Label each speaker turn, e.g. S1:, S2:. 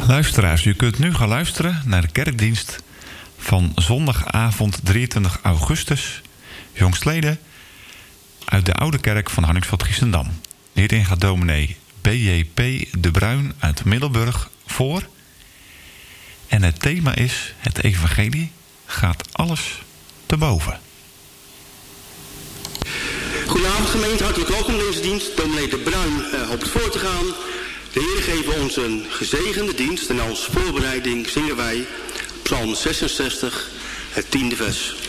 S1: Luisteraars, u kunt nu gaan luisteren naar de kerkdienst van zondagavond 23 augustus, jongstleden, uit de Oude Kerk van Harningsveld-Giessendam. Hierin gaat dominee B.J.P. de Bruin uit Middelburg voor. En het thema is: het evangelie gaat alles te boven.
S2: Goedenavond gemeente, hartelijk welkom in deze dienst. Dominee de Bruin hoopt voor te gaan. De Heer geven ons een gezegende dienst en als voorbereiding zingen wij Psalm 66, het 10e vers.